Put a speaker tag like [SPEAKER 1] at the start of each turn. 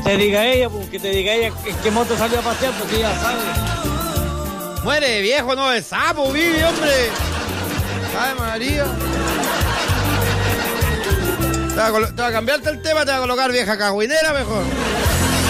[SPEAKER 1] te diga ella, pues, que te diga ella en qué moto salió a pasear, porque ella sabe.
[SPEAKER 2] Muere viejo, no de sapo, vive, hombre. Ay, María. Te va a cambiarte el tema, te va a colocar vieja cagüinera mejor.